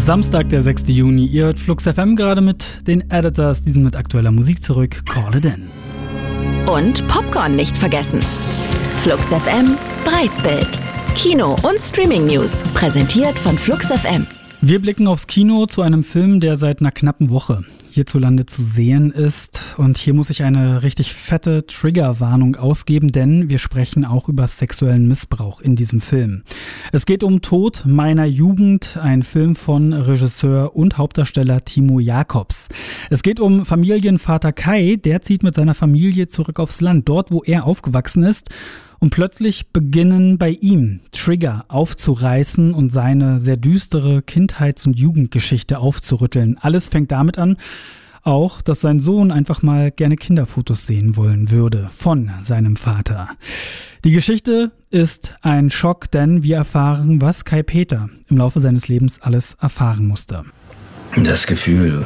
Samstag, der 6. Juni. Ihr hört Flux FM gerade mit den Editors, die sind mit aktueller Musik zurück. Call it in. Und Popcorn nicht vergessen. Flux FM Breitbild. Kino- und Streaming-News. Präsentiert von Flux FM. Wir blicken aufs Kino zu einem Film, der seit einer knappen Woche hierzulande zu sehen ist. Und hier muss ich eine richtig fette Triggerwarnung ausgeben, denn wir sprechen auch über sexuellen Missbrauch in diesem Film. Es geht um Tod meiner Jugend, ein Film von Regisseur und Hauptdarsteller Timo Jacobs. Es geht um Familienvater Kai, der zieht mit seiner Familie zurück aufs Land, dort wo er aufgewachsen ist. Und plötzlich beginnen bei ihm Trigger aufzureißen und seine sehr düstere Kindheits- und Jugendgeschichte aufzurütteln. Alles fängt damit an, auch, dass sein Sohn einfach mal gerne Kinderfotos sehen wollen würde von seinem Vater. Die Geschichte ist ein Schock, denn wir erfahren, was Kai Peter im Laufe seines Lebens alles erfahren musste. Das Gefühl,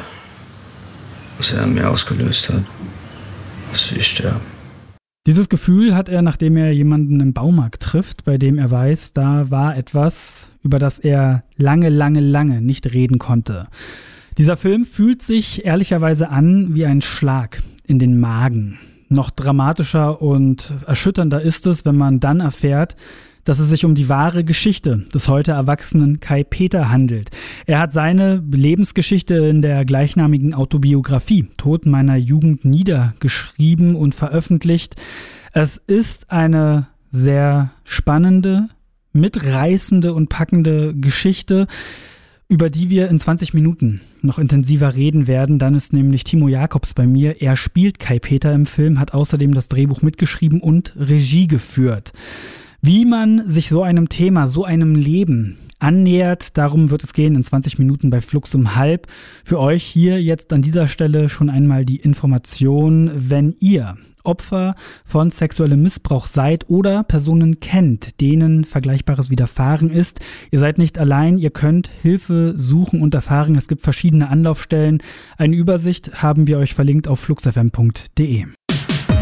was er an mir ausgelöst hat, dass ich sterbe. Dieses Gefühl hat er, nachdem er jemanden im Baumarkt trifft, bei dem er weiß, da war etwas, über das er lange nicht reden konnte. Dieser Film fühlt sich ehrlicherweise an wie ein Schlag in den Magen. Noch dramatischer und erschütternder ist es, wenn man dann erfährt, dass es sich um die wahre Geschichte des heute erwachsenen Kai Peter handelt. Er hat seine Lebensgeschichte in der gleichnamigen Autobiografie Tod meiner Jugend niedergeschrieben und veröffentlicht. Es ist eine sehr spannende, mitreißende und packende Geschichte, über die wir in 20 Minuten noch intensiver reden werden. Dann ist nämlich Timo Jacobs bei mir. Er spielt Kai Peter im Film, hat außerdem das Drehbuch mitgeschrieben und Regie geführt. Wie man sich so einem Thema, so einem Leben annähert, darum wird es gehen in 20 Minuten bei Flux um halb. Für euch hier jetzt an dieser Stelle schon einmal die Information, wenn ihr Opfer von sexuellem Missbrauch seid oder Personen kennt, denen Vergleichbares widerfahren ist. Ihr seid nicht allein, ihr könnt Hilfe suchen und erfahren. Es gibt verschiedene Anlaufstellen. Eine Übersicht haben wir euch verlinkt auf fluxfm.de.